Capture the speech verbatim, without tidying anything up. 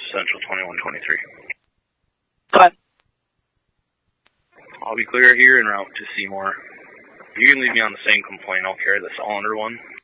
Central twenty-one twenty-three. Five. I'll be clear here en route to Seymour. You can leave me on the same complaint. I'll carry the cylinder one.